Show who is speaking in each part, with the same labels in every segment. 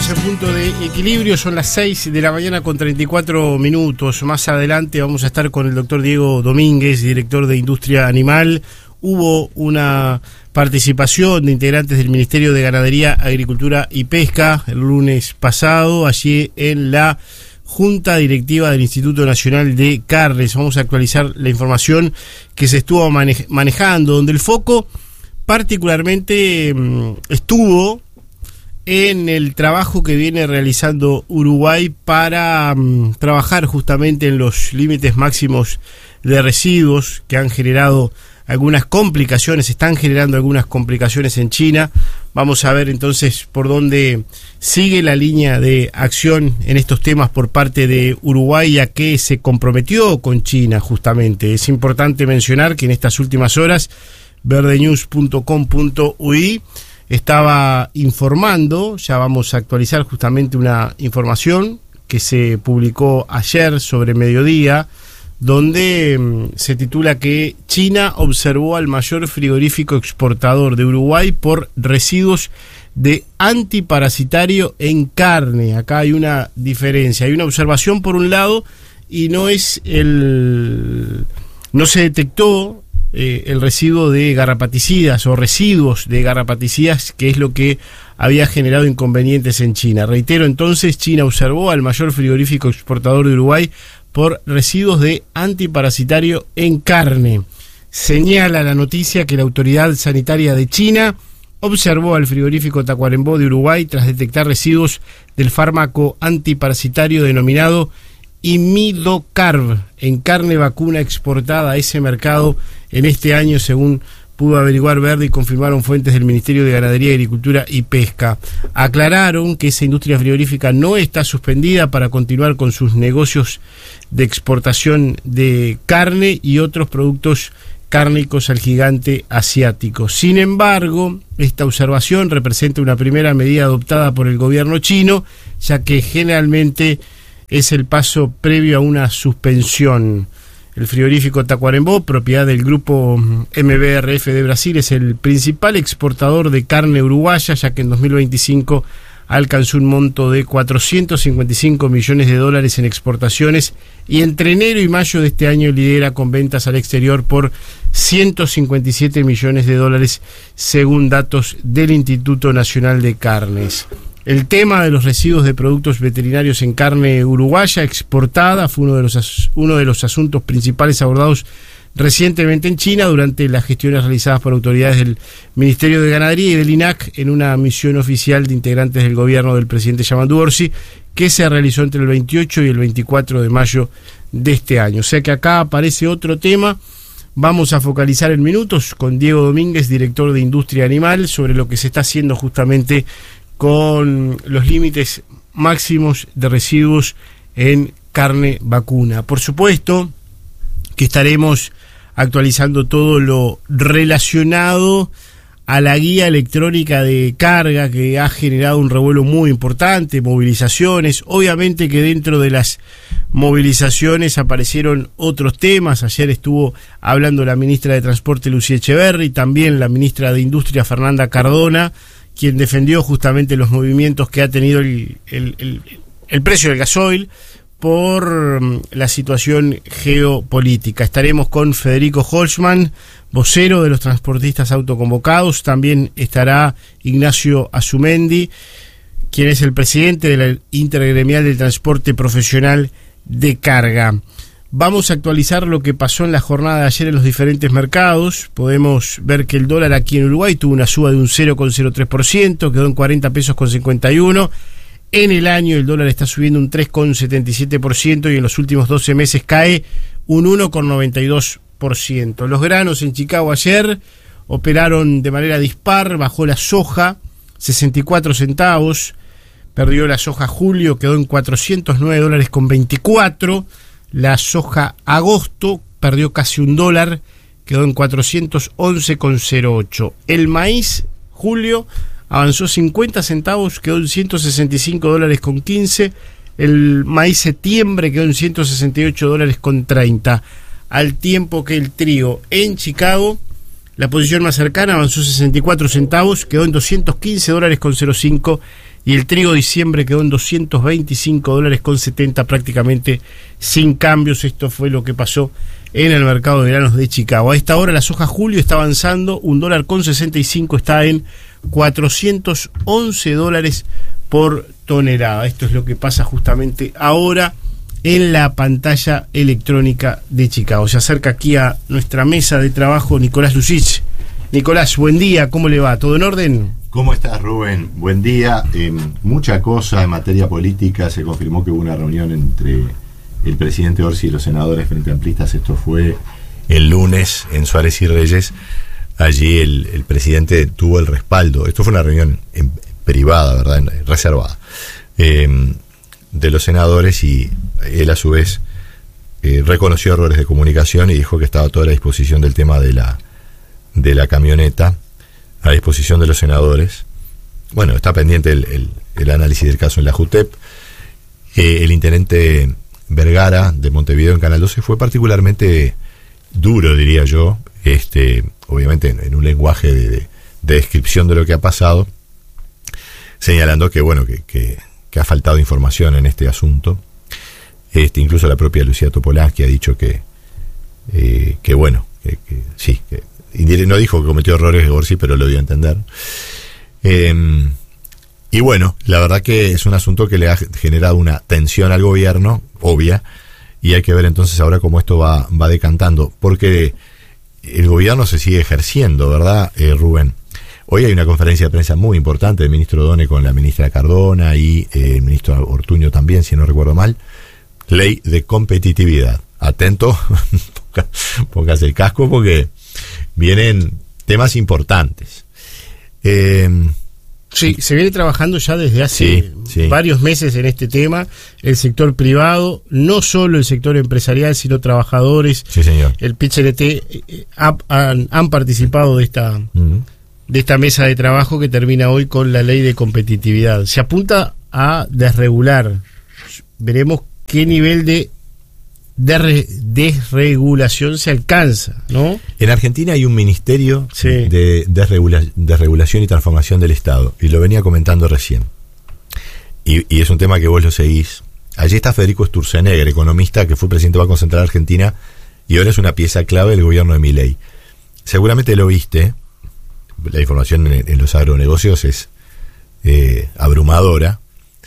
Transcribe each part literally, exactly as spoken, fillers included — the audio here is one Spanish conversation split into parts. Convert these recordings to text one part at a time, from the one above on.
Speaker 1: Estamos en punto de equilibrio, son las seis de la mañana con treinta y cuatro minutos. Más adelante vamos a estar con el doctor Diego Domínguez, director de Industria Animal. Hubo una participación de integrantes del Ministerio de Ganadería, Agricultura y Pesca el lunes pasado, allí en la Junta Directiva del Instituto Nacional de Carnes. Vamos a actualizar la información que se estuvo manej- manejando, donde el foco particularmente mmm, estuvo en el trabajo que viene realizando Uruguay para um, trabajar justamente en los límites máximos de residuos que han generado algunas complicaciones, están generando algunas complicaciones en China. Vamos a ver entonces por dónde sigue la línea de acción en estos temas por parte de Uruguay, a qué se comprometió con China justamente. Es importante mencionar que en estas últimas horas verde news punto com punto u i estaba informando, ya vamos a actualizar justamente una información que se publicó ayer sobre mediodía, donde mmm, se titula que China observó al mayor frigorífico exportador de Uruguay por residuos de antiparasitario en carne. Acá hay una diferencia, hay una observación por un lado y no es el... no se detectó Eh, el residuo de garrapaticidas o residuos de garrapaticidas, que es lo que había generado inconvenientes en China. Reitero, entonces, China observó al mayor frigorífico exportador de Uruguay por residuos de antiparasitario en carne. Señala la noticia que la autoridad sanitaria de China observó al frigorífico Tacuarembó de Uruguay tras detectar residuos del fármaco antiparasitario denominado Imidocarb en carne vacuna exportada a ese mercado en este año, según pudo averiguar Verde y confirmaron fuentes del Ministerio de Ganadería, Agricultura y Pesca. Aclararon que esa industria frigorífica no está suspendida para continuar con sus negocios de exportación de carne y otros productos cárnicos al gigante asiático. Sin embargo, esta observación representa una primera medida adoptada por el gobierno chino, ya que generalmente es el paso previo a una suspensión. El frigorífico Tacuarembó, propiedad del grupo M B R F de Brasil, es el principal exportador de carne uruguaya, ya que en dos mil veinticinco alcanzó un monto de cuatrocientos cincuenta y cinco millones de dólares en exportaciones y entre enero y mayo de este año lidera con ventas al exterior por ciento cincuenta y siete millones de dólares, según datos del Instituto Nacional de Carnes. El tema de los residuos de productos veterinarios en carne uruguaya exportada fue uno de los, as- uno de los asuntos principales abordados recientemente en China durante las gestiones realizadas por autoridades del Ministerio de Ganadería y del I N A C en una misión oficial de integrantes del gobierno del presidente Yamandu Orsi, que se realizó entre el veintiocho y el veinticuatro de mayo de este año. O sea que acá aparece otro tema. Vamos a focalizar en minutos con Diego Domínguez, director de Industria Animal, sobre lo que se está haciendo justamente con los límites máximos de residuos en carne vacuna. Por supuesto que estaremos actualizando todo lo relacionado a la guía electrónica de carga, que ha generado un revuelo muy importante, movilizaciones. Obviamente que dentro de las movilizaciones aparecieron otros temas. Ayer estuvo hablando la ministra de Transporte, Lucía Echeverri, también la ministra de Industria, Fernanda Cardona, quien defendió justamente los movimientos que ha tenido el, el, el, el precio del gasoil por la situación geopolítica. Estaremos con Federico Holzman, vocero de los transportistas autoconvocados. También estará Ignacio Azumendi, quien es el presidente de la Intergremial del Transporte Profesional de Carga. Vamos a actualizar lo que pasó en la jornada de ayer en los diferentes mercados. Podemos ver que el dólar aquí en Uruguay tuvo una suba de un cero coma cero tres por ciento, quedó en cuarenta pesos con cincuenta y uno. En el año el dólar está subiendo un tres coma setenta y siete por ciento y en los últimos doce meses cae un uno coma noventa y dos por ciento. Los granos en Chicago ayer operaron de manera dispar, bajó la soja sesenta y cuatro centavos, perdió la soja julio, quedó en cuatrocientos nueve dólares con veinticuatro. La soja agosto perdió casi un dólar, quedó en cuatrocientos once con cero ocho. El maíz julio avanzó cincuenta centavos, quedó en ciento sesenta y cinco dólares con quince. El maíz septiembre quedó en ciento sesenta y ocho dólares con treinta. Al tiempo que el trigo en Chicago, la posición más cercana avanzó sesenta y cuatro centavos, quedó en doscientos quince dólares con cero cinco. y el trigo de diciembre quedó en doscientos veinticinco dólares con setenta, prácticamente sin cambios. Esto fue lo que pasó en el mercado de granos de Chicago. A esta hora la soja julio está avanzando, un dólar con sesenta y cinco, está en cuatrocientos once dólares por tonelada. Esto es lo que pasa justamente ahora en la pantalla electrónica de Chicago. Se acerca aquí a nuestra mesa de trabajo Nicolás Lucich. Nicolás, buen día, ¿cómo le va? ¿Todo en orden?
Speaker 2: ¿Cómo estás, Rubén? Buen día. Eh, mucha cosa en materia política. Se confirmó que hubo una reunión entre el presidente Orsi y los senadores frente amplistas. Esto fue el lunes en Suárez y Reyes. Allí el, el presidente tuvo el respaldo. Esto fue una reunión en, privada, ¿verdad? En, reservada. Eh, de los senadores, y él a su vez eh, reconoció errores de comunicación y dijo que estaba a toda la disposición del tema de la de la camioneta a disposición de los senadores. Bueno, está pendiente el, el, el análisis del caso en la JUTEP. Eh, el intendente Vergara de Montevideo en Canal doce fue particularmente duro, diría yo, este, obviamente en, en un lenguaje de, de, de descripción de lo que ha pasado, señalando que bueno que, que, que ha faltado información en este asunto. Este, incluso la propia Lucía Topolansky ha dicho que eh, que bueno, que, que sí, que no dijo que cometió errores de Orsi, pero lo dio a entender. Eh, y bueno, la verdad que es un asunto que le ha generado una tensión al gobierno, obvia, y hay que ver entonces ahora cómo esto va, va decantando, porque el gobierno se sigue ejerciendo, ¿verdad, eh, Rubén? Hoy hay una conferencia de prensa muy importante del ministro Done con la ministra Cardona y eh, el ministro Ortuño también, si no recuerdo mal. Ley de competitividad. Atento, póngase el casco porque vienen temas importantes. Eh,
Speaker 1: sí, se viene trabajando ya desde hace
Speaker 2: sí, sí.
Speaker 1: varios meses en este tema. El sector privado, no solo el sector empresarial, sino trabajadores.
Speaker 2: Sí, señor.
Speaker 1: El P H L T eh, ha, han, han participado de esta, uh-huh. de esta mesa de trabajo que termina hoy con la ley de competitividad. Se apunta a desregular. Veremos qué nivel de de re, desregulación se alcanza, ¿no?
Speaker 2: En Argentina hay un ministerio
Speaker 1: sí.
Speaker 2: de desregula, desregulación y transformación del Estado, y lo venía comentando recién. Y, y es un tema que vos lo seguís. Allí está Federico Sturzenegger, economista que fue presidente del Banco Central de Argentina y ahora es una pieza clave del gobierno de Milei. Seguramente lo viste. La información en, en los agronegocios es eh, abrumadora.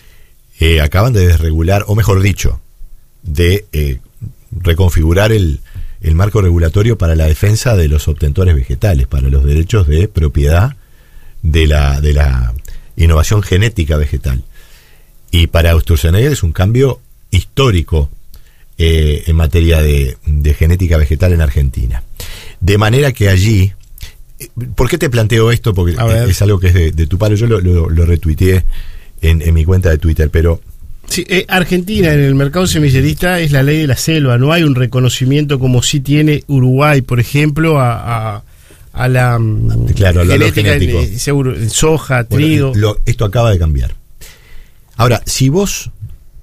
Speaker 2: Eh, acaban de desregular, o mejor dicho, de eh, reconfigurar el, el marco regulatorio para la defensa de los obtentores vegetales, para los derechos de propiedad de la, de la innovación genética vegetal. Y para Sturzenegger es un cambio histórico eh, en materia de, de genética vegetal en Argentina. De manera que allí, ¿por qué te planteo esto? Porque es algo que es de, de tu palo. Yo lo, lo, lo retuiteé en, en mi cuenta de Twitter, pero
Speaker 1: sí, eh, Argentina en el mercado semillerista es la ley de la selva, no hay un reconocimiento como sí tiene Uruguay, por ejemplo, a, a, a la
Speaker 2: claro,
Speaker 1: genética en, en, seguro, en soja,
Speaker 2: bueno,
Speaker 1: trigo.
Speaker 2: Lo, esto acaba de cambiar. Ahora, si vos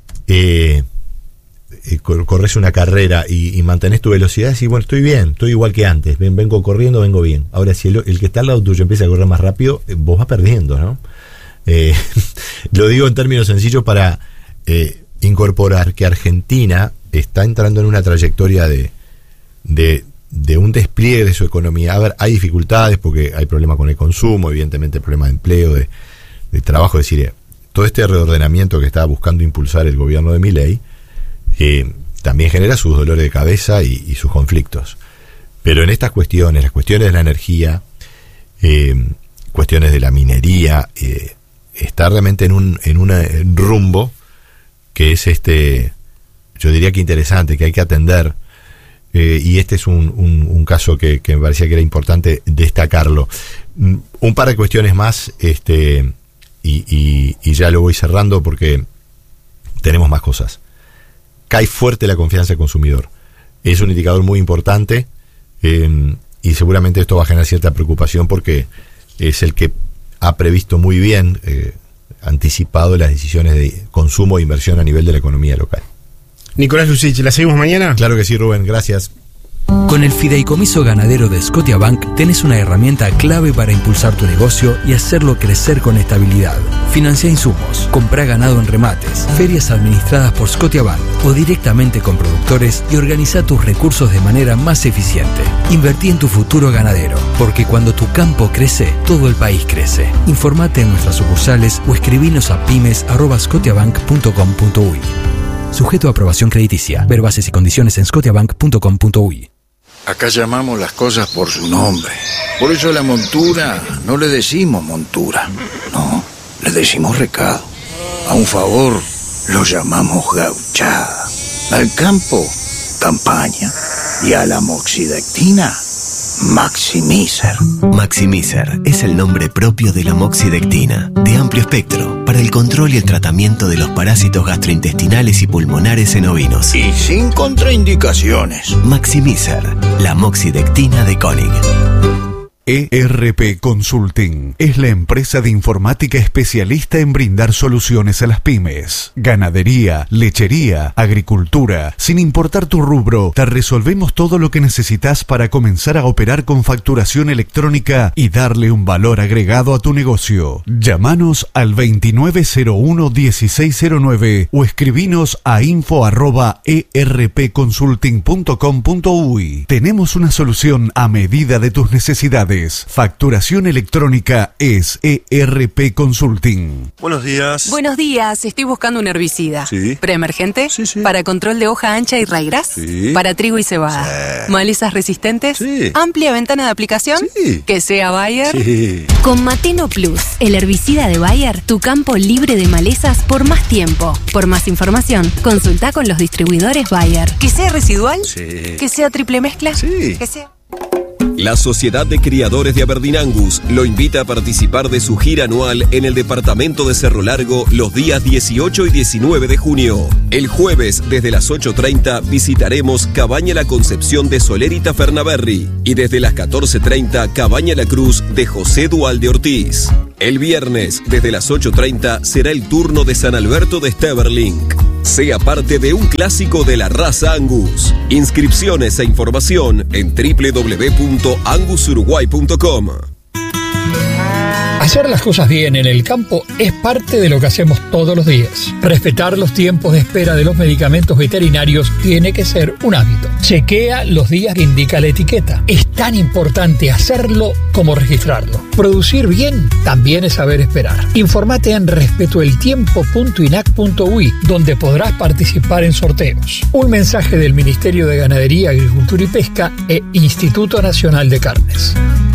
Speaker 2: eh, eh, corres una carrera y, y mantenés tu velocidad, decís, bueno, estoy bien, estoy igual que antes, ven, vengo corriendo, vengo bien. Ahora, si el, el que está al lado tuyo empieza a correr más rápido, eh, vos vas perdiendo, ¿no? Eh, lo digo en términos sencillos para Eh, incorporar que Argentina está entrando en una trayectoria de, de, de un despliegue de su economía. A ver, hay dificultades porque hay problemas con el consumo, evidentemente problemas de empleo, de, de trabajo, es decir, todo este reordenamiento que está buscando impulsar el gobierno de Milei eh, también genera sus dolores de cabeza y, y sus conflictos. Pero en estas cuestiones, las cuestiones de la energía, eh, cuestiones de la minería, eh, está realmente en un, en un rumbo que es este, yo diría que interesante, que hay que atender, eh, y este es un, un, un caso que, que me parecía que era importante destacarlo. Un par de cuestiones más, este, y, y, y ya lo voy cerrando porque tenemos más cosas. Cae fuerte la confianza del consumidor. Es un indicador muy importante, eh, y seguramente esto va a generar cierta preocupación porque es el que ha previsto muy bien, eh, anticipado las decisiones de consumo e inversión a nivel de la economía local.
Speaker 1: Nicolás Lucich, ¿la seguimos mañana?
Speaker 2: Claro que sí, Rubén, gracias.
Speaker 3: Con el Fideicomiso Ganadero de Scotiabank tenés una herramienta clave para impulsar tu negocio y hacerlo crecer con estabilidad. Financia insumos, comprá ganado en remates, ferias administradas por Scotiabank o directamente con productores y organiza tus recursos de manera más eficiente. Invertí en tu futuro ganadero, porque cuando tu campo crece, todo el país crece. Informate en nuestras sucursales o escribinos a pymes arroba scotiabank punto com punto uy. Sujeto a aprobación crediticia. Ver bases y condiciones en scotiabank punto com punto uy.
Speaker 4: Acá llamamos las cosas por su nombre. Por eso a la montura no le decimos montura. No, le decimos recado. A un favor lo llamamos gauchada. Al campo, campaña. Y a la moxidectina, Maximizer.
Speaker 5: Maximizer es el nombre propio de la moxidectina, de amplio espectro, para el control y el tratamiento de los parásitos gastrointestinales y pulmonares en ovinos.
Speaker 4: Y sin contraindicaciones.
Speaker 5: Maximizer, la moxidectina de Koenig.
Speaker 6: E R P Consulting es la empresa de informática especialista en brindar soluciones a las pymes. Ganadería, lechería, agricultura, sin importar tu rubro, te resolvemos todo lo que necesitas para comenzar a operar con facturación electrónica y darle un valor agregado a tu negocio. Llámanos al veintinueve cero uno dieciséis cero nueve o escribinos a info arroba erpconsulting punto com punto uy. Tenemos una solución a medida de tus necesidades. Facturación electrónica es E R P Consulting.
Speaker 7: Buenos días.
Speaker 8: Buenos días, estoy buscando un herbicida.
Speaker 7: Sí.
Speaker 8: ¿Preemergente?
Speaker 7: Sí, sí.
Speaker 8: ¿Para control de hoja ancha y raigras?
Speaker 7: Sí.
Speaker 8: ¿Para trigo y cebada?
Speaker 7: Sí.
Speaker 8: ¿Malezas resistentes?
Speaker 7: Sí.
Speaker 8: ¿Amplia ventana de aplicación?
Speaker 7: Sí.
Speaker 8: ¿Que sea Bayer?
Speaker 7: Sí.
Speaker 9: Con Mateno Plus, el herbicida de Bayer, tu campo libre de malezas por más tiempo. Por más información, consulta con los distribuidores Bayer.
Speaker 8: ¿Que sea residual?
Speaker 7: Sí.
Speaker 8: ¿Que sea triple mezcla?
Speaker 7: Sí.
Speaker 8: ¿Que sea...?
Speaker 10: La Sociedad de Criadores de Aberdeen Angus lo invita a participar de su gira anual en el departamento de Cerro Largo los días dieciocho y diecinueve de junio. El jueves, desde las ocho treinta, visitaremos Cabaña La Concepción de Solérita Fernaberry y desde las catorce treinta, Cabaña La Cruz de José Dualde Ortiz. El viernes, desde las ocho treinta, será el turno de San Alberto de Steverling. Sea parte de un clásico de la raza Angus. Inscripciones e información en doble u doble u doble u punto angus uruguay punto com.
Speaker 11: Hacer las cosas bien en el campo es parte de lo que hacemos todos los días. Respetar los tiempos de espera de los medicamentos veterinarios tiene que ser un hábito. Chequea los días que indica la etiqueta. Es tan importante hacerlo como registrarlo. Producir bien también es saber esperar. Infórmate en respetoeltiempo punto inac punto uy, donde podrás participar en sorteos. Un mensaje del Ministerio de Ganadería, Agricultura y Pesca e Instituto Nacional de Carnes.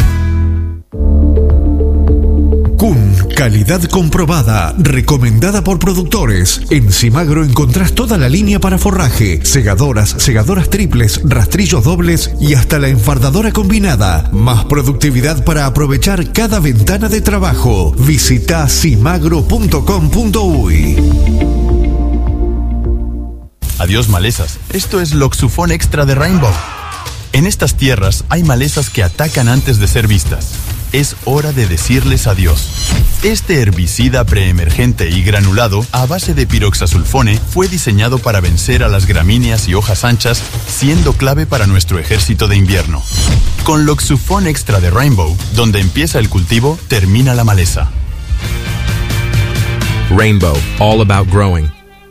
Speaker 6: Kuhn, calidad comprobada, recomendada por productores. En Simagro encontrás toda la línea para forraje, segadoras, segadoras triples, rastrillos dobles y hasta la enfardadora combinada. Más productividad para aprovechar cada ventana de trabajo. Visita simagro punto com punto uy.
Speaker 12: Adiós malezas, esto es Loxufón Extra de Rainbow. En estas tierras hay malezas que atacan antes de ser vistas. Es hora de decirles adiós. Este herbicida preemergente y granulado a base de piroxasulfone fue diseñado para vencer a las gramíneas y hojas anchas, siendo clave para nuestro ejército de invierno. Con Loxufón Extra de Rainbow, donde empieza el cultivo, termina la maleza.
Speaker 13: Rainbow, all about growing.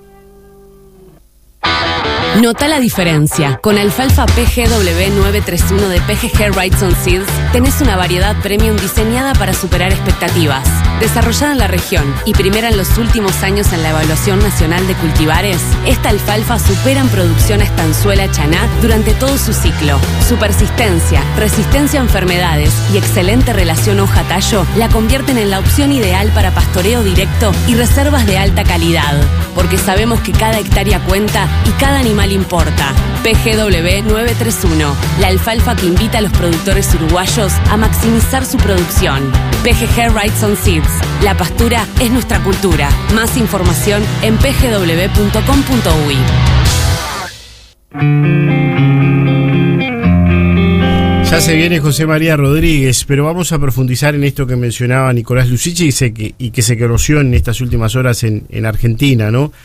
Speaker 14: Nota la diferencia. Con alfalfa P G W nueve tres uno de P G G Wrightson Seeds tenés una variedad premium diseñada para superar expectativas. Desarrollada en la región y primera en los últimos años en la Evaluación Nacional de Cultivares, esta alfalfa supera en producción a estanzuela chaná durante todo su ciclo. Su persistencia, resistencia a enfermedades y excelente relación hoja-tallo la convierten en la opción ideal para pastoreo directo y reservas de alta calidad. Porque sabemos que cada hectárea cuenta y cada animal importa. P G W nueve tres uno, la alfalfa que invita a los productores uruguayos a maximizar su producción. P G G Wrightson Seeds, la pastura es nuestra cultura. Más información en p g w punto com punto uy.
Speaker 1: Ya se viene José María Rodríguez, pero vamos a profundizar en esto que mencionaba Nicolás Lusichi y, se, que, y que se conoció en estas últimas horas en, en Argentina, ¿no?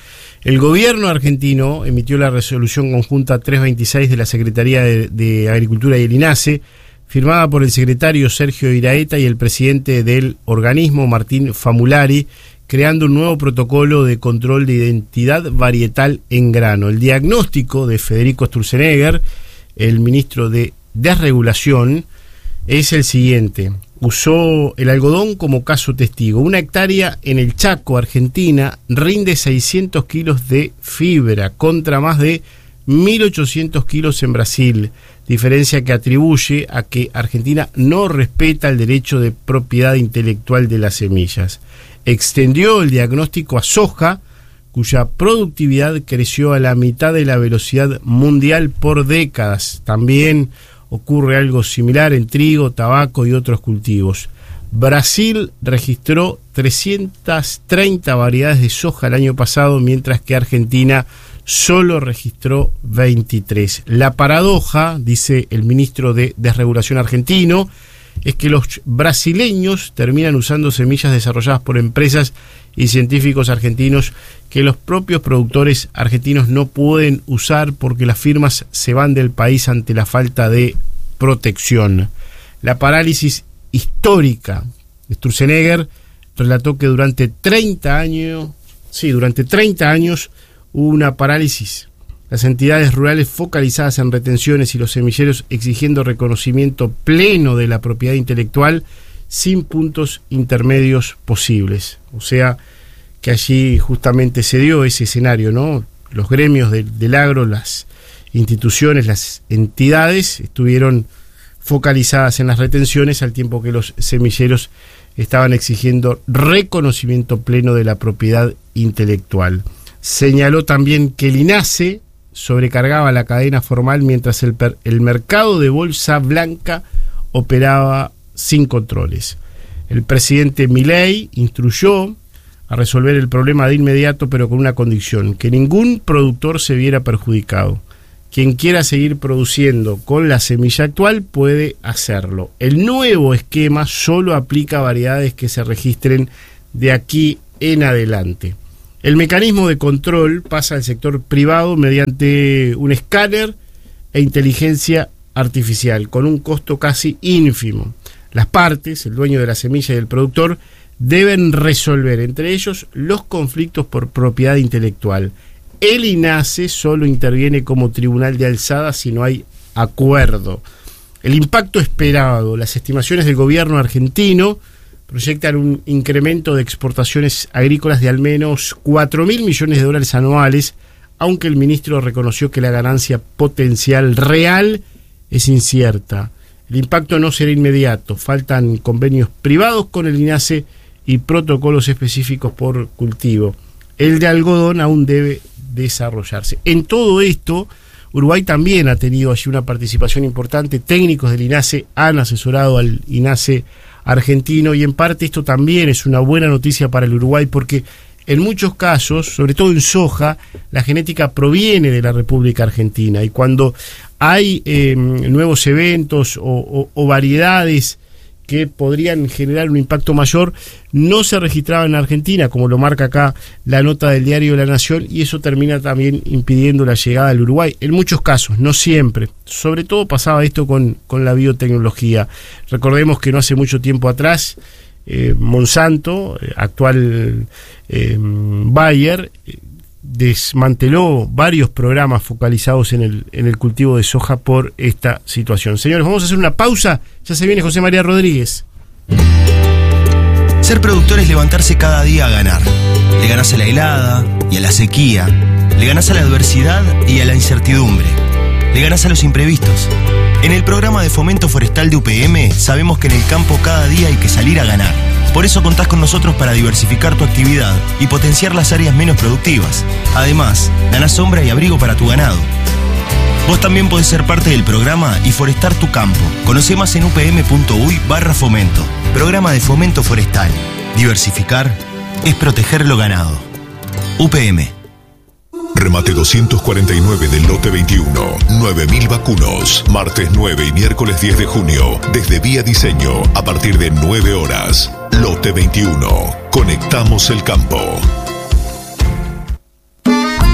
Speaker 1: El gobierno argentino emitió la resolución conjunta trescientos veintiséis de la Secretaría de, de Agricultura y el INASE, firmada por el secretario Sergio Iraeta y el presidente del organismo, Martín Famulari, creando un nuevo protocolo de control de identidad varietal en grano. El diagnóstico de Federico Sturzenegger, el ministro de Desregulación, es el siguiente. Usó el algodón como caso testigo. Una hectárea en el Chaco, Argentina, rinde seiscientos kilos de fibra contra más de mil ochocientos kilos en Brasil, diferencia que atribuye a que Argentina no respeta el derecho de propiedad intelectual de las semillas. Extendió el diagnóstico a soja, cuya productividad creció a la mitad de la velocidad mundial por décadas. También ocurre algo similar en trigo, tabaco y otros cultivos. Brasil registró trescientas treinta variedades de soja el año pasado, mientras que Argentina solo registró veintitrés. La paradoja, dice el ministro de Desregulación argentino, es que los brasileños terminan usando semillas desarrolladas por empresas y científicos argentinos que los propios productores argentinos no pueden usar porque las firmas se van del país ante la falta de protección. La parálisis histórica de Sturzenegger relató que durante treinta años, sí, durante treinta años hubo una parálisis. Las entidades rurales focalizadas en retenciones y los semilleros exigiendo reconocimiento pleno de la propiedad intelectual sin puntos intermedios posibles. O sea, que allí justamente se dio ese escenario, ¿no? Los gremios de, del agro, las instituciones, las entidades estuvieron focalizadas en las retenciones al tiempo que los semilleros estaban exigiendo reconocimiento pleno de la propiedad intelectual. Señaló también que el INASE sobrecargaba la cadena formal mientras el, per, el mercado de bolsa blanca operaba sin controles. El presidente Milei instruyó a resolver el problema de inmediato, pero con una condición: que ningún productor se viera perjudicado. Quien quiera seguir produciendo con la semilla actual puede hacerlo. El nuevo esquema solo aplica a variedades que se registren de aquí en adelante. El mecanismo de control pasa al sector privado mediante un escáner e inteligencia artificial, con un costo casi ínfimo. Las partes, el dueño de la semilla y el productor, deben resolver entre ellos los conflictos por propiedad intelectual. El INASE solo interviene como tribunal de alzada si no hay acuerdo. El impacto esperado, las estimaciones del gobierno argentino proyectan un incremento de exportaciones agrícolas de al menos cuatro mil millones de dólares anuales, aunque el ministro reconoció que la ganancia potencial real es incierta. El impacto no será inmediato, faltan convenios privados con el INASE y protocolos específicos por cultivo. El de algodón aún debe desarrollarse. En todo esto, Uruguay también ha tenido allí una participación importante. Técnicos del INASE han asesorado al INASE argentino, y en parte esto también es una buena noticia para el Uruguay, porque en muchos casos, sobre todo en soja, la genética proviene de la República Argentina, y cuando hay eh, nuevos eventos o, o, o variedades que podrían generar un impacto mayor, no se registraban en Argentina, como lo marca acá la nota del diario La Nación, y eso termina también impidiendo la llegada al Uruguay. En muchos casos, no siempre. Sobre todo pasaba esto con, con la biotecnología. Recordemos que no hace mucho tiempo atrás, eh, Monsanto, eh, actual eh, Bayer, eh, desmanteló varios programas focalizados en el, en el cultivo de soja por esta situación. Señores, vamos a hacer una pausa. Ya se viene José María Rodríguez.
Speaker 7: Ser productor es levantarse cada día a ganar. Le ganás a la helada y a la sequía. Le ganás a la adversidad y a la incertidumbre. Le ganás a los imprevistos. En el programa de fomento forestal de U P M sabemos que en el campo cada día hay que salir a ganar. Por eso contás con nosotros para diversificar tu actividad y potenciar las áreas menos productivas. Además, ganás sombra y abrigo para tu ganado. Vos también podés ser parte del programa y forestar tu campo. Conocé más en upm.uy barra fomento. Programa de fomento forestal. Diversificar es proteger lo ganado. U P M.
Speaker 15: Remate doscientos cuarenta y nueve del lote veintiuno. nueve mil vacunos. Martes nueve y miércoles diez de junio. Desde Vía Diseño. A partir de nueve horas. Lote veintiuno. Conectamos el campo.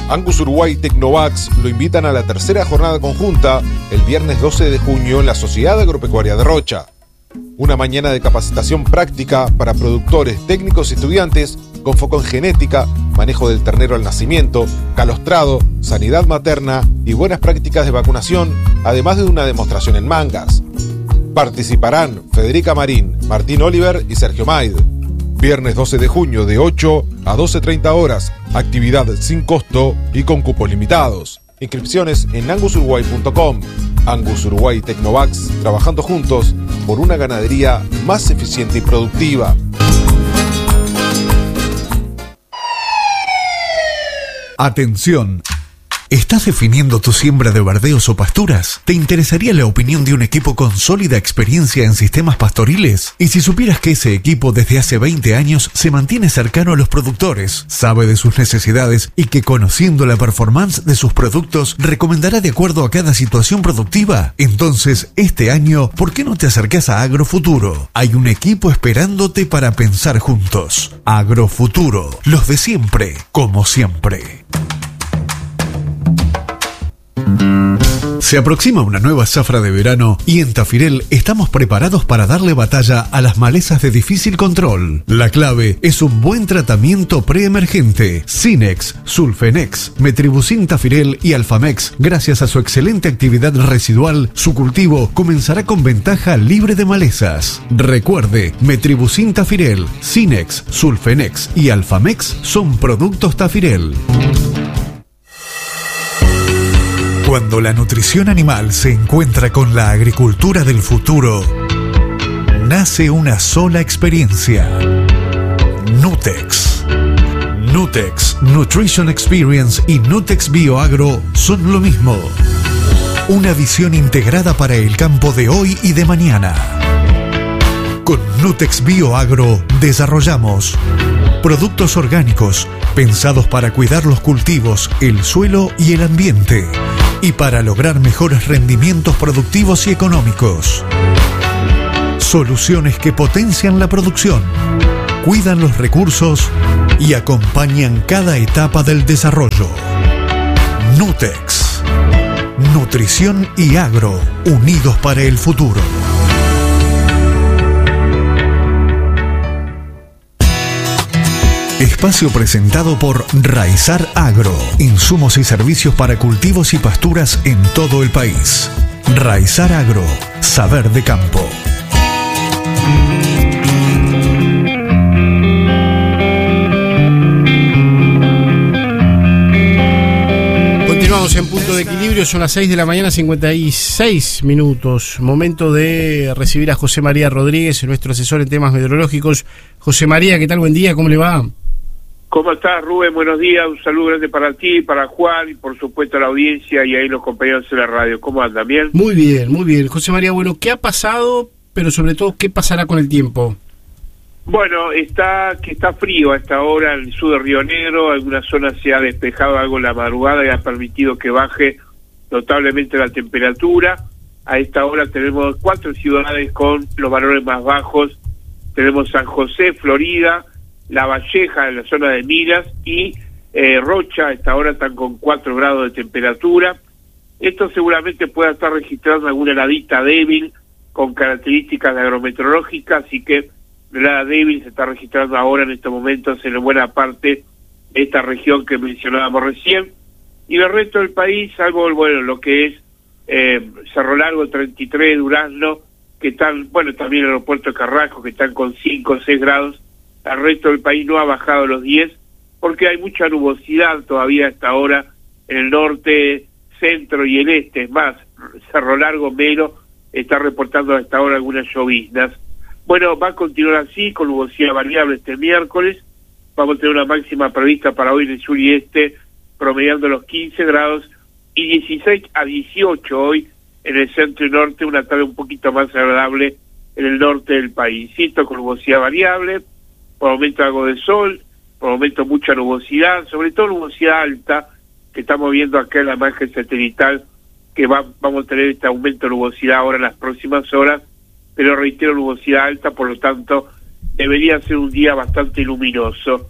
Speaker 16: Angus Uruguay y Tecnovax lo invitan a la tercera jornada conjunta el viernes doce de junio en la Sociedad Agropecuaria de Rocha. Una mañana de capacitación práctica para productores, técnicos y estudiantes con foco en genética, manejo del ternero al nacimiento, calostrado, sanidad materna y buenas prácticas de vacunación, además de una demostración en mangas. Participarán Federica Marín, Martín Oliver y Sergio Maid. Viernes doce de junio de ocho a doce treinta horas, actividad sin costo y con cupos limitados. Inscripciones en angus uruguay punto com. Angus Uruguay y Tecnovax, trabajando juntos por una ganadería más eficiente y productiva.
Speaker 6: Atención. ¿Estás definiendo tu siembra de verdeos o pasturas? ¿Te interesaría la opinión de un equipo con sólida experiencia en sistemas pastoriles? Y si supieras que ese equipo desde hace veinte años se mantiene cercano a los productores, sabe de sus necesidades y que conociendo la performance de sus productos recomendará de acuerdo a cada situación productiva? Entonces, este año, ¿por qué no te acercás a Agrofuturo? Hay un equipo esperándote para pensar juntos. Agrofuturo, los de siempre, como siempre. Se aproxima una nueva zafra de verano y en Tafirel estamos preparados para darle batalla a las malezas de difícil control. La clave es un buen tratamiento preemergente. Sinex, Sulfenex, Metribuzin Tafirel y Alfamex. Gracias a su excelente actividad residual, su cultivo comenzará con ventaja libre de malezas. Recuerde, Metribuzin Tafirel, Sinex, Sulfenex y Alfamex son productos Tafirel. Cuando la nutrición animal se encuentra con la agricultura del futuro, nace una sola experiencia. Nutex. Nutex Nutrition Experience y Nutex Bioagro son lo mismo. Una visión integrada para el campo de hoy y de mañana. Con Nutex Bioagro desarrollamos productos orgánicos pensados para cuidar los cultivos, el suelo y el ambiente, y para lograr mejores rendimientos productivos y económicos. Soluciones que potencian la producción, cuidan los recursos y acompañan cada etapa del desarrollo. Nutex. Nutrición y agro, unidos para el futuro. Espacio presentado por Raizar Agro. Insumos y servicios para cultivos y pasturas en todo el país. Raizar Agro. Saber de campo.
Speaker 1: Continuamos en Punto de Equilibrio, son las seis de la mañana, cincuenta y seis minutos. Momento de recibir a José María Rodríguez, nuestro asesor en temas meteorológicos. José María, ¿qué tal? Buen día, ¿cómo le va?
Speaker 17: ¿Cómo estás, Rubén? Buenos días, un saludo grande para ti, para Juan y por supuesto a la audiencia y ahí los compañeros de la radio. ¿Cómo andan? ¿Bien?
Speaker 1: Muy bien, muy bien. José María, bueno, ¿qué ha pasado, pero sobre todo, qué pasará con el tiempo?
Speaker 17: Bueno, está que está frío a esta hora en el sur de Río Negro, algunas zonas se ha despejado algo en la madrugada y ha permitido que baje notablemente la temperatura. A esta hora tenemos cuatro ciudades con los valores más bajos. Tenemos San José, Florida, La Valleja en la zona de Minas y eh, Rocha, a esta hora están con cuatro grados de temperatura. Esto seguramente pueda estar registrando alguna heladita débil con características agrometeorológicas, así que la helada débil se está registrando ahora en estos momentos en buena parte de esta región que mencionábamos recién. Y el resto del país, salvo bueno, lo que es eh, Cerro Largo, treinta y tres, Durazno, que están, bueno, también el aeropuerto de Carrasco, que están con cinco o seis grados. El resto del país no ha bajado los diez porque hay mucha nubosidad todavía a esta hora en el norte, centro y el este. Es más, Cerro Largo, Melo, está reportando a esta hora algunas lloviznas. Bueno, va a continuar así, con nubosidad variable este miércoles. Vamos a tener una máxima prevista para hoy en el sur y este, promediando los quince grados, y dieciséis a dieciocho hoy en el centro y norte, una tarde un poquito más agradable en el norte del país. Insisto, con nubosidad variable, por momento algo de sol, por momento mucha nubosidad, sobre todo nubosidad alta, que estamos viendo acá en la imagen satelital, que va, vamos a tener este aumento de nubosidad ahora en las próximas horas, pero reitero, nubosidad alta, por lo tanto, debería ser un día bastante luminoso.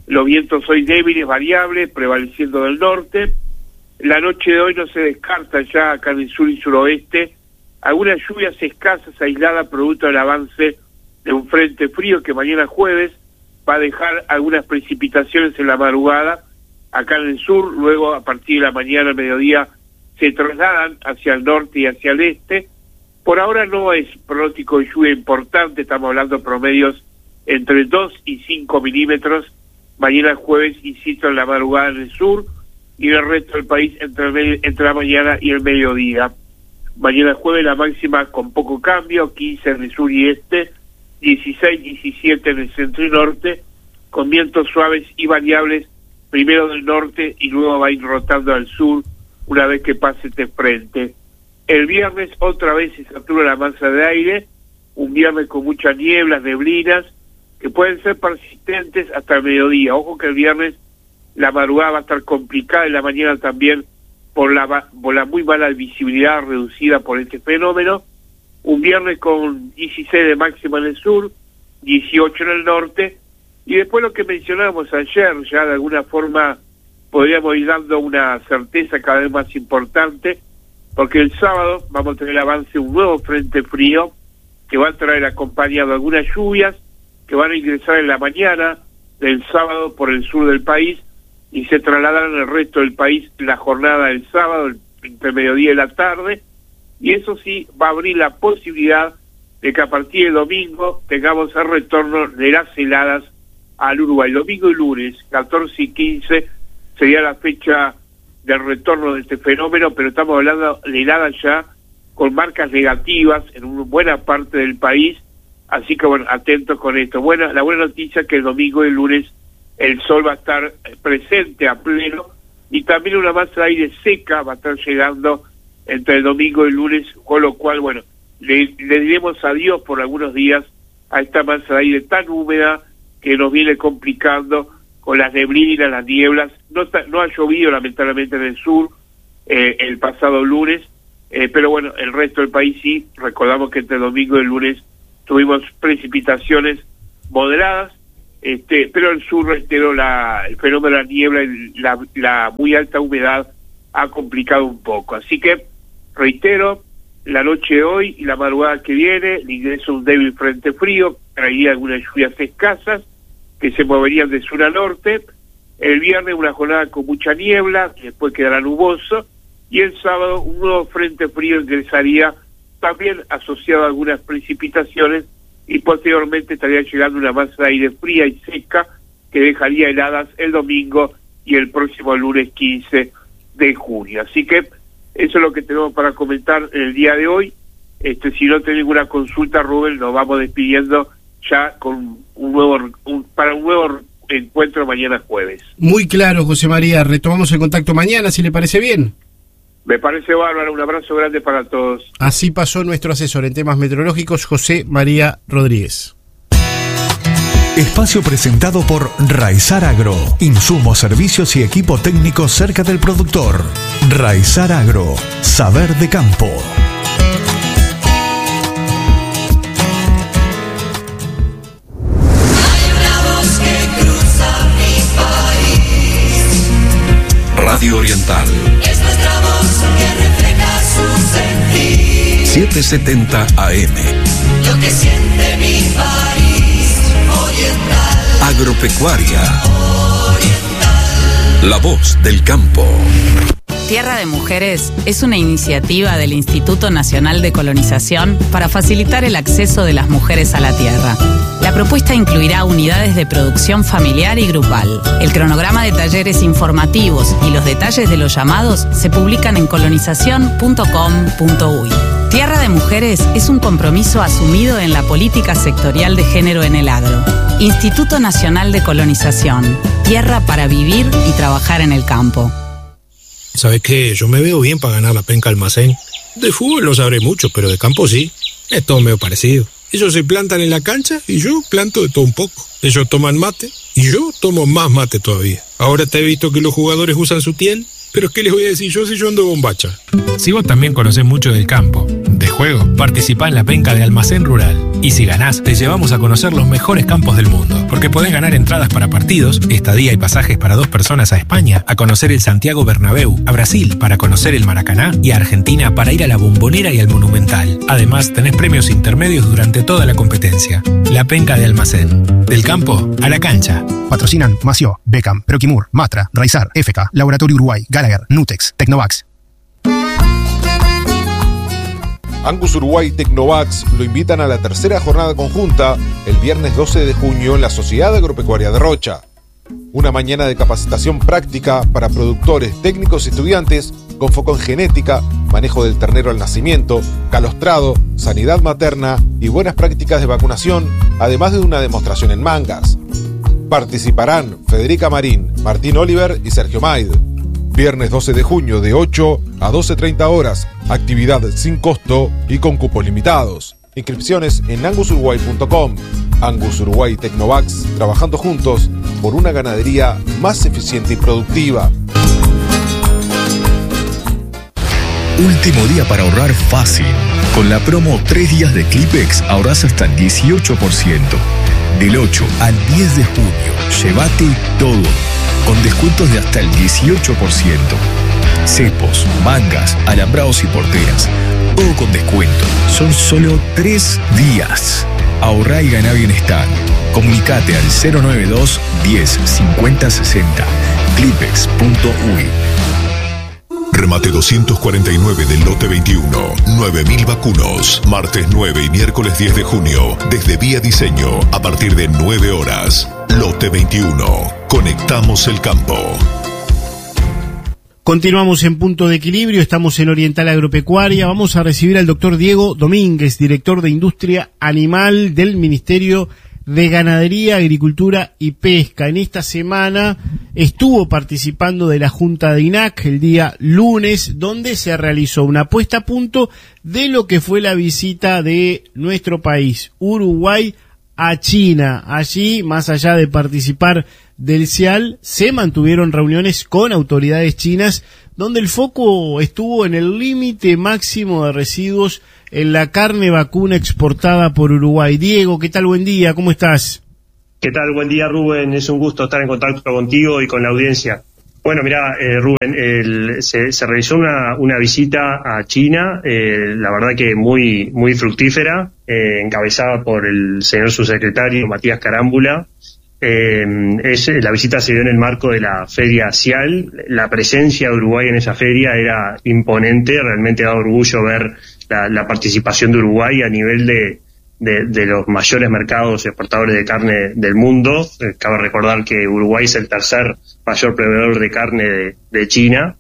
Speaker 17: Los vientos hoy débiles, variables, prevaleciendo del norte. La noche de hoy no se descarta ya acá en el sur y suroeste algunas lluvias escasas, aisladas, producto del avance de un frente frío que mañana jueves va a dejar algunas precipitaciones en la madrugada acá en el sur. Luego, a partir de la mañana, al mediodía, se trasladan hacia el norte y hacia el este. Por ahora no es pronóstico de lluvia importante, estamos hablando de promedios entre dos y cinco milímetros. Mañana jueves, insisto, en la madrugada en el sur, y en el resto del país entre, el, entre la mañana y el mediodía. Mañana jueves la máxima con poco cambio, quince en el sur y este, dieciséis, diecisiete en el centro y norte, con vientos suaves y variables, primero del norte y luego va a ir rotando al sur una vez que pase este frente. El viernes otra vez se satura la masa de aire, un viernes con muchas nieblas, neblinas, que pueden ser persistentes hasta el mediodía. Ojo que el viernes la madrugada va a estar complicada y la mañana también por la, por la muy mala visibilidad reducida por este fenómeno. Un viernes con dieciséis de máxima en el sur, dieciocho en el norte, y después lo que mencionábamos ayer, ya de alguna forma podríamos ir dando una certeza cada vez más importante, porque el sábado vamos a tener el avance de un nuevo frente frío que va a traer acompañado algunas lluvias que van a ingresar en la mañana del sábado por el sur del país y se trasladarán al resto del país la jornada del sábado, entre mediodía y la tarde, y eso sí va a abrir la posibilidad de que a partir del domingo tengamos el retorno de las heladas al Uruguay. Domingo y lunes, catorce y quince, sería la fecha del retorno de este fenómeno, pero estamos hablando de heladas ya con marcas negativas en una buena parte del país, así que bueno, atentos con esto. Buena, la buena noticia es que el domingo y el lunes el sol va a estar presente a pleno, y también una masa de aire seca va a estar llegando entre el domingo y el lunes, con lo cual, bueno, le, le diremos adiós por algunos días a esta masa de aire tan húmeda que nos viene complicando con las neblinas, las nieblas. No, está, no ha llovido lamentablemente en el sur eh, el pasado lunes, eh, pero bueno, el resto del país sí. Recordamos que entre el domingo y el lunes tuvimos precipitaciones moderadas, este, pero el sur reiteró la, el fenómeno de la niebla y la, la muy alta humedad ha complicado un poco. Así que, reitero, la noche de hoy y la madrugada que viene, el ingreso de un débil frente frío traería algunas lluvias escasas que se moverían de sur a norte. El viernes una jornada con mucha niebla, después quedará nuboso, y el sábado un nuevo frente frío ingresaría, también asociado a algunas precipitaciones, y posteriormente estaría llegando una masa de aire fría y seca que dejaría heladas el domingo y el próximo lunes quince de junio. Así que eso es lo que tenemos para comentar en el día de hoy. Este, si no tenés ninguna consulta, Rubén, nos vamos despidiendo ya con un nuevo un, para un nuevo encuentro mañana jueves.
Speaker 1: Muy claro, José María. Retomamos el contacto mañana, si le parece bien.
Speaker 17: Me parece bárbaro. Un abrazo grande para todos.
Speaker 1: Así pasó nuestro asesor en temas meteorológicos, José María Rodríguez.
Speaker 6: Espacio presentado por Raizar Agro. Insumos, servicios y equipo técnico cerca del productor. Raizar Agro. Saber de campo.
Speaker 10: Radio Oriental.
Speaker 18: Es nuestra voz que refleja su sentir.
Speaker 10: setecientos setenta A M.
Speaker 18: Lo que siente mi país. Oriental.
Speaker 10: Agropecuaria.
Speaker 18: Oriental.
Speaker 10: La voz del campo.
Speaker 19: Tierra de Mujeres es una iniciativa del Instituto Nacional de Colonización para facilitar el acceso de las mujeres a la tierra. La propuesta incluirá unidades de producción familiar y grupal. El cronograma de talleres informativos y los detalles de los llamados se publican en colonización punto com punto uy. Tierra de Mujeres es un compromiso asumido en la política sectorial de género en el agro. Instituto Nacional de Colonización. Tierra para vivir y trabajar en el campo.
Speaker 20: ¿Sabes qué? Yo me veo bien para ganar la penca almacén. De fútbol no sabré mucho, pero de campo sí. Es todo medio parecido. Ellos se plantan en la cancha y yo planto de todo un poco. Ellos toman mate y yo tomo más mate todavía. Ahora te he visto que los jugadores usan su tiel Pero ¿qué les voy a decir yo si yo ando bombacha? Si vos también conocés mucho del campo, de juego, participá en la penca de Almacén Rural. Y si ganás, te llevamos a conocer los mejores campos del mundo. Porque podés ganar entradas para partidos, estadía y pasajes para dos personas a España, a conocer el Santiago Bernabéu, a Brasil para conocer el Maracaná y a Argentina para ir a la Bombonera y al Monumental. Además, tenés premios intermedios durante toda la competencia. La penca de Almacén. Del campo a la cancha.
Speaker 21: Patrocinan Mació, Beckham, Proquimur, Matra, Raizar, F K, Laboratorio Uruguay, Gallagher, Nutex, Tecnovax.
Speaker 16: Angus Uruguay y Tecnovax lo invitan a la tercera jornada conjunta el viernes doce de junio en la Sociedad Agropecuaria de Rocha. Una mañana de capacitación práctica para productores, técnicos y estudiantes con foco en genética, manejo del ternero al nacimiento, calostrado, sanidad materna y buenas prácticas de vacunación, además de una demostración en mangas. Participarán Federica Marín, Martín Oliver y Sergio Maid. Viernes doce de junio de ocho a doce treinta horas, actividad sin costo y con cupos limitados. Inscripciones en angus uruguay punto com. Angus Uruguay y Tecnovax, trabajando juntos por una ganadería más eficiente y productiva.
Speaker 22: Último día para ahorrar fácil. Con la promo tres días de Clipex ahorras hasta el dieciocho por ciento. Del ocho al diez de junio, llévate todo. Con descuentos de hasta el dieciocho por ciento. Cepos, mangas, alambrados y porteras. Todo con descuento. Son solo tres días. Ahorrá y ganá bienestar. Comunicate al cero noventa y dos, diez, cincuenta, sesenta. clipex punto u i.
Speaker 15: Remate doscientos cuarenta y nueve del lote veintiuno. nueve mil vacunos. Martes nueve y miércoles diez de junio. Desde Vía Diseño. A partir de nueve horas. Lote veintiuno. Conectamos el campo.
Speaker 1: Continuamos en Punto de Equilibrio, estamos en Oriental Agropecuaria. Vamos a recibir al doctor Diego Domínguez, director de Industria Animal del Ministerio de Ganadería, Agricultura y Pesca. En esta semana estuvo participando de la Junta de I N A C el día lunes, donde se realizó una puesta a punto de lo que fue la visita de nuestro país, Uruguay, a China. Allí, más allá de participar del C I A L, se mantuvieron reuniones con autoridades chinas, donde el foco estuvo en el límite máximo de residuos en la carne vacuna exportada por Uruguay. Diego, ¿qué tal? Buen día, ¿cómo estás?
Speaker 23: ¿Qué tal? Buen día, Rubén. Es un gusto estar en contacto contigo y con la audiencia. Bueno, mira, eh, Rubén, el, se, se realizó una, una visita a China, eh, la verdad que muy muy fructífera, eh, encabezada por el señor subsecretario Matías Carámbula. Eh, es, la visita se dio en el marco de la Feria C I A L. La presencia de Uruguay en esa feria era imponente, realmente da orgullo ver la, la participación de Uruguay a nivel de, de, de los mayores mercados exportadores de carne del mundo. Eh, cabe recordar que Uruguay es el tercer mayor proveedor de carne de, de China,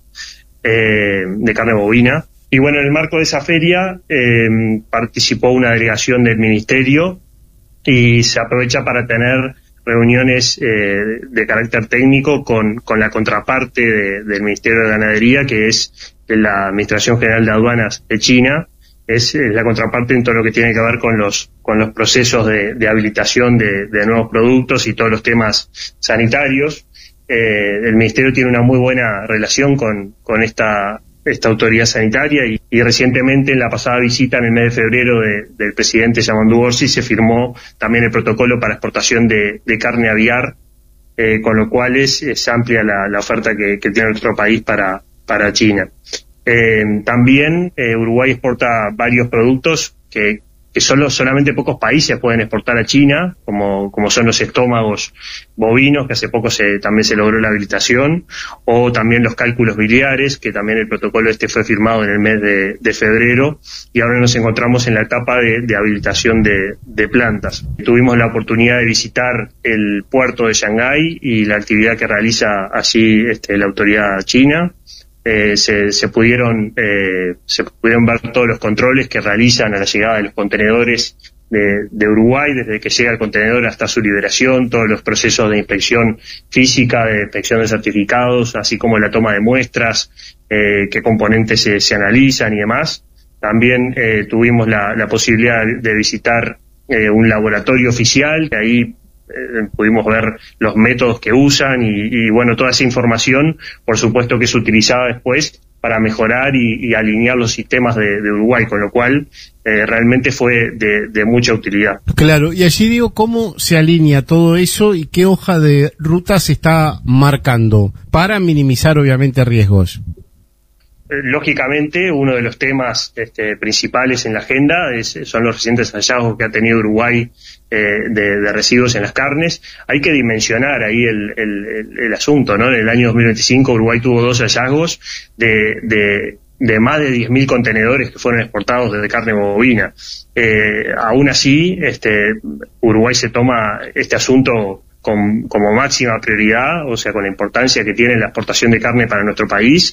Speaker 23: eh, de carne bovina. Y bueno, en el marco de esa feria eh, participó una delegación del Ministerio y se aprovecha para tener reuniones eh, de carácter técnico con, con la contraparte de, del Ministerio de Ganadería, que es la Administración General de Aduanas de China. Es, es la contraparte en todo lo que tiene que ver con los con los procesos de, de habilitación de, de nuevos productos y todos los temas sanitarios. Eh, el Ministerio tiene una muy buena relación con, con esta esta autoridad sanitaria y, y recientemente en la pasada visita en el mes de febrero de, del presidente Yamandu Orsi se firmó también el protocolo para exportación de, de carne aviar, eh, con lo cual es, es amplia la, la oferta que, que tiene nuestro país para, para China. Eh, también eh, Uruguay exporta varios productos que, que solo, solamente pocos países pueden exportar a China, como, como son los estómagos bovinos, que hace poco se, también se logró la habilitación, o también los cálculos biliares, que también el protocolo este fue firmado en el mes de, de febrero, y ahora nos encontramos en la etapa de, de habilitación de, de plantas. Tuvimos la oportunidad de visitar el puerto de Shanghái y la actividad que realiza allí este, la autoridad china. Eh, se, se pudieron eh, se pudieron ver todos los controles que realizan a la llegada de los contenedores de, de Uruguay, desde que llega el contenedor hasta su liberación, todos los procesos de inspección física, de inspección de certificados, así como la toma de muestras, eh, qué componentes se, se analizan y demás. También eh, tuvimos la, la posibilidad de visitar eh, un laboratorio oficial, que ahí eh, pudimos ver los métodos que usan y, y bueno, toda esa información, por supuesto que es utilizada después para mejorar y, y alinear los sistemas de, de Uruguay, con lo cual eh, realmente fue de, de mucha utilidad.
Speaker 1: Claro, y allí digo, ¿cómo se alinea todo eso y qué hoja de ruta se está marcando para minimizar obviamente riesgos?
Speaker 23: Lógicamente, uno de los temas este, principales en la agenda es, son los recientes hallazgos que ha tenido Uruguay eh, de, de residuos en las carnes. Hay que dimensionar ahí el, el, el, el asunto, ¿no? En el año dos mil veinticinco Uruguay tuvo dos hallazgos de, de, de más de diez mil contenedores que fueron exportados desde carne bovina. Eh, aún así, este, Uruguay se toma este asunto Con, como máxima prioridad, o sea, con la importancia que tiene la exportación de carne para nuestro país,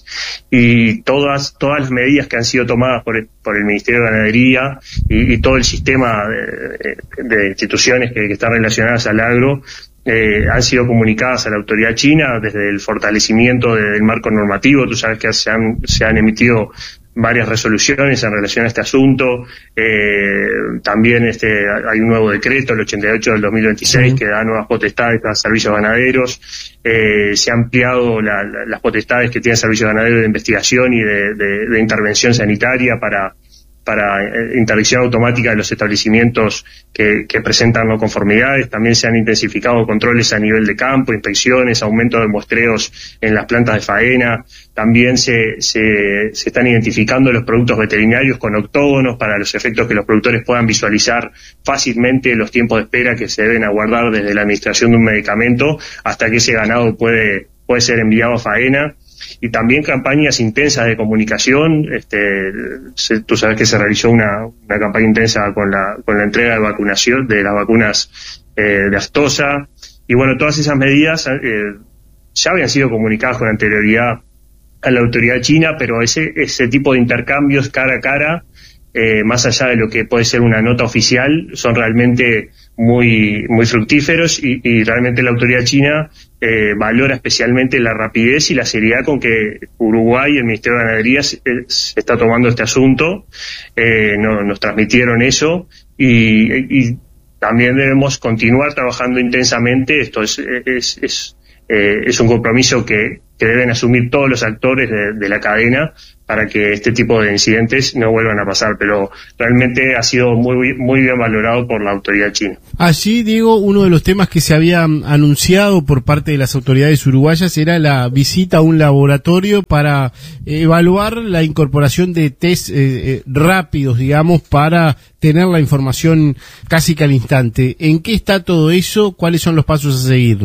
Speaker 23: y todas todas las medidas que han sido tomadas por el, por el Ministerio de Ganadería y, y todo el sistema de, de instituciones que, que están relacionadas al agro eh, han sido comunicadas a la autoridad china desde el fortalecimiento de, del marco normativo. Tú sabes que se han, se han emitido varias resoluciones en relación a este asunto. Eh, también este hay un nuevo decreto, el ochenta y ocho del dos mil veintiséis, sí, que da nuevas potestades a servicios ganaderos. Eh, se ha ampliado la, la, las potestades que tiene servicios ganaderos de investigación y de, de, de intervención sanitaria para para eh, interdicción automática de los establecimientos que, que presentan no conformidades. También se han intensificado controles a nivel de campo, inspecciones, aumento de muestreos en las plantas de faena. También se, se, se están identificando los productos veterinarios con octógonos para los efectos que los productores puedan visualizar fácilmente los tiempos de espera que se deben aguardar desde la administración de un medicamento hasta que ese ganado puede, puede ser enviado a faena. Y también campañas intensas de comunicación. Este, se, tú sabes que se realizó una, una campaña intensa con la, con la entrega de vacunación, de las vacunas eh, de aftosa. Y bueno, todas esas medidas eh, ya habían sido comunicadas con anterioridad a la autoridad china, pero ese, ese tipo de intercambios cara a cara, eh, más allá de lo que puede ser una nota oficial, son realmente muy, muy fructíferos y, y realmente la autoridad china Eh, valora especialmente la rapidez y la seriedad con que Uruguay y el Ministerio de Ganadería se, se está tomando este asunto. Eh, no, nos transmitieron eso y, y también debemos continuar trabajando intensamente. Esto es, es, es, eh, es un compromiso que, que deben asumir todos los actores de, de la cadena para que este tipo de incidentes no vuelvan a pasar, pero realmente ha sido muy, muy bien valorado por la autoridad china.
Speaker 1: Allí, Diego, uno de los temas que se había anunciado por parte de las autoridades uruguayas era la visita a un laboratorio para evaluar la incorporación de test eh, eh, rápidos, digamos, para tener la información casi que al instante. ¿En qué está todo eso? ¿Cuáles son los pasos a seguir?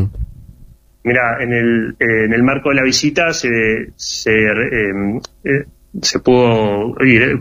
Speaker 23: Mira, en el eh, en el marco de la visita se se, eh, eh, se pudo ir